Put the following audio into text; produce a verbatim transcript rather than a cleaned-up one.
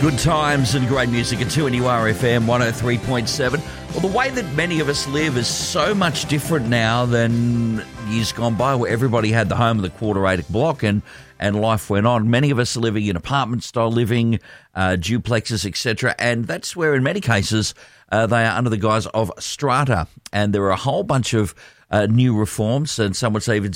Good times and great music at two N U R F M one oh three point seven. Well, the way that many of us live is so much different now than years gone by, where everybody had the home of the quarter acre block and, and life went on. Many of us are living in apartment-style living, uh, duplexes, et cetera, and that's where, in many cases, uh, they are under the guise of strata. And there are a whole bunch of uh, new reforms, and some would say even